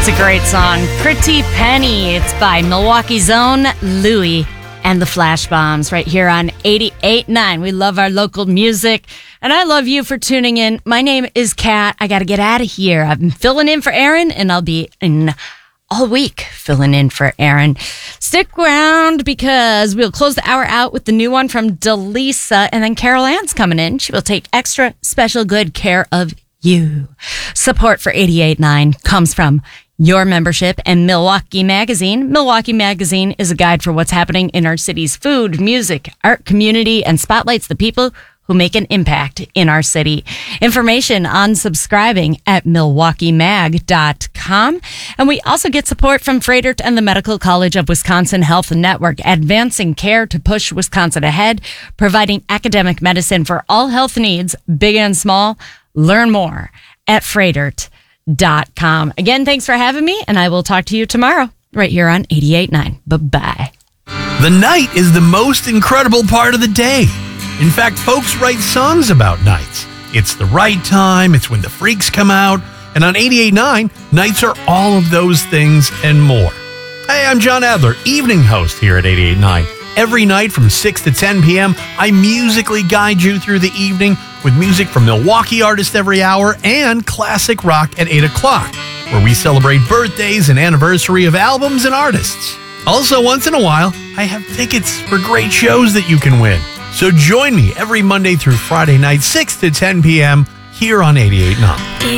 It's a great song. Pretty Penny. It's by Milwaukee's own Louie and the Flash Bombs right here on 88.9. We love our local music, and I love you for tuning in. My name is Kat. I got to get out of here. I've been filling in for Aaron, and I'll be in all week filling in for Aaron. Stick around because we'll close the hour out with the new one from Delisa, and then Carol Ann's coming in. She will take extra special good care of you. Support for 88.9 comes from your membership and Milwaukee Magazine. Milwaukee Magazine is a guide for what's happening in our city's food, music, art, community, and spotlights the people who make an impact in our city. Information on subscribing at milwaukeemag.com. And we also get support from Froedtert and the Medical College of Wisconsin Health Network, advancing care to push Wisconsin ahead, providing academic medicine for all health needs, big and small. Learn more at Froedtert.com. Again, thanks for having me, and I will talk to you tomorrow right here on 88.9. Bye-bye. The night is the most incredible part of the day. In fact, folks write songs about nights. It's the right time, it's when the freaks come out, and on 88.9, nights are all of those things and more. Hey, I'm John Adler, evening host here at 88.9. Every night from 6 to 10 p.m., I musically guide you through the evening with music from Milwaukee artists every hour and classic rock at 8 o'clock, where we celebrate birthdays and anniversary of albums and artists. Also, once in a while, I have tickets for great shows that you can win. So join me every Monday through Friday night, 6 to 10 p.m. here on 88.9.